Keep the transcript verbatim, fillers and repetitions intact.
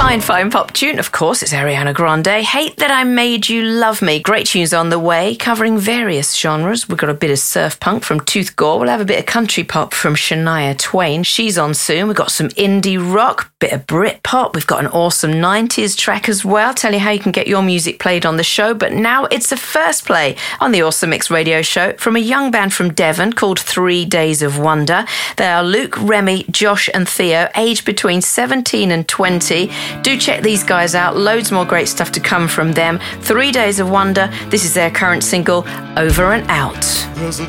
Fine, fine pop tune, of course, it's Ariana Grande. Hate That I Made You Love Me. Great tunes on the way, covering various genres. We've got a bit of surf punk from Tooth Gore. We'll have a bit of country pop from Shania Twain. She's on soon. We've got some indie rock, bit of Brit pop. We've got an awesome nineties track as well. Tell you how you can get your music played on the show. But now it's the first play on the Awesome Mix radio show from a young band from Devon called Three Days of Wonder. They are Luke, Remy, Josh and Theo, aged between seventeen and twenty. Do check these guys out. Loads more great stuff to come from them. Three Days of Wonder. This is their current single, Over and Out.